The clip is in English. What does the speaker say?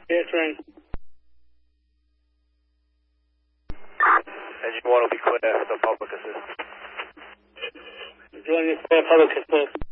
Yes, ring. Engine 1 will be clear for public assist. Join us for public assist.